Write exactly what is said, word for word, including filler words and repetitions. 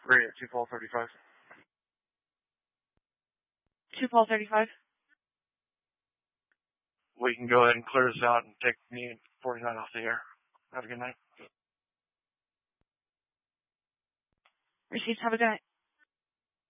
Three at two Paul thirty-five. two Paul thirty-five. We can go ahead and clear this out and take me and forty-nine off the air. Have a good night. Received. Have a good night.